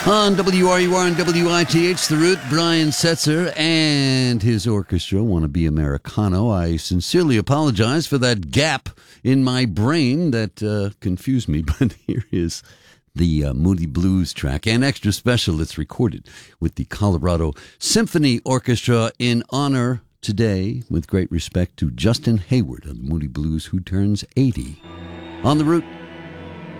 On WRUR and WITH, The Root, Brian Setzer and his orchestra, Wanna Be Americano. I sincerely apologize for that gap in my brain that confused me, but here is the Moody Blues track, and extra special. It's recorded with the Colorado Symphony Orchestra in honor today, with great respect to Justin Hayward of the Moody Blues, who turns 80. On The Root.